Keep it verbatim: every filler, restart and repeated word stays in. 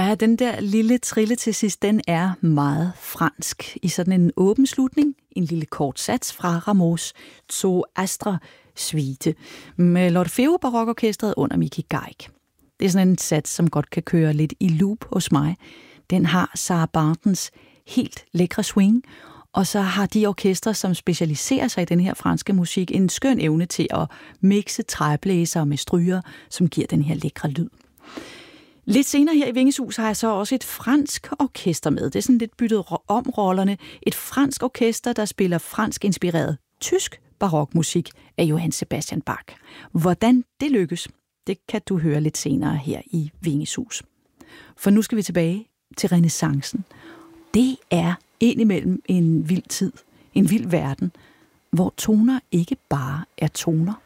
Ja, den der lille trille til sidst, den er meget fransk. I sådan en åben slutning, en lille kort sats fra Rameaus To Astra Suite med L'Orfeo Barokorkestret under Mickey Geig. Det er sådan en sats, som godt kan køre lidt i loop hos mig. Den har Sarah Bartons helt lækre swing, og så har de orkestre, som specialiserer sig i den her franske musik, en skøn evne til at mixe træblæser med stryger, som giver den her lækre lyd. Lidt senere her i Vingesus har jeg så også et fransk orkester med. Det er sådan lidt byttet om rollerne. Et fransk orkester, der spiller fransk inspireret tysk barokmusik af Johann Sebastian Bach. Hvordan det lykkes, det kan du høre lidt senere her i Vingesus. For nu skal vi tilbage til renæssancen. Det er indimellem en vild tid, en vild verden, hvor toner ikke bare er toner.